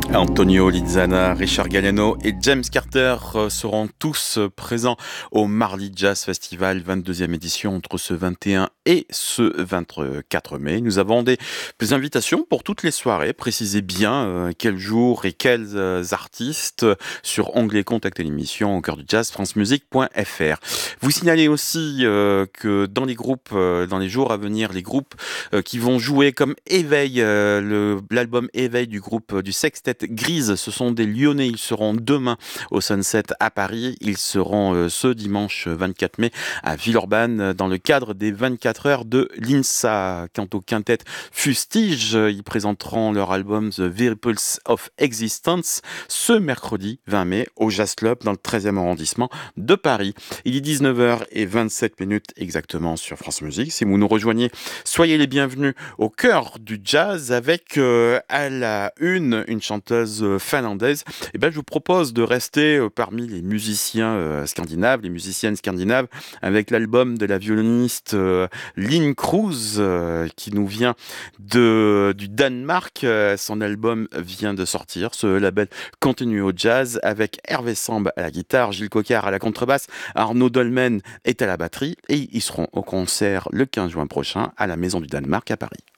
Antonio Lizana, Richard Galliano et James Carter seront tous présents au Marly Jazz Festival, 22e édition, entre ce 21 et ce 24 mai. Nous avons des invitations pour toutes les soirées. Précisez bien quel jour et quels artistes sur onglet Contacter l'émission au cœur du jazz, francemusique.fr. Vous signalez aussi que dans les groupes, dans les jours à venir, les groupes qui vont jouer comme Éveil, l'album Éveil du groupe du Sextet Grise, ce sont des Lyonnais. Ils seront demain au Sunset à Paris. Ils seront ce dimanche 24 mai à Villeurbanne dans le cadre des 24 heures de l'INSA. Quant au quintet Fustige, ils présenteront leur album The Virpulse of Existence ce mercredi 20 mai au Jazz Club dans le 13e arrondissement de Paris. Il est 19h27 exactement sur France Musique. Si vous nous rejoignez, soyez les bienvenus au cœur du jazz avec à la une chanteuse finlandaise. Et ben, je vous propose de rester parmi les musiciens scandinaves, les musiciennes scandinaves, avec l'album de la violoniste Line Cruz qui nous vient du Danemark. Son album vient de sortir. Ce label continue au jazz avec Hervé Samb à la guitare, Gilles Coquard à la contrebasse, Arnaud Dolmen est à la batterie et ils seront au concert le 15 juin prochain à la Maison du Danemark à Paris.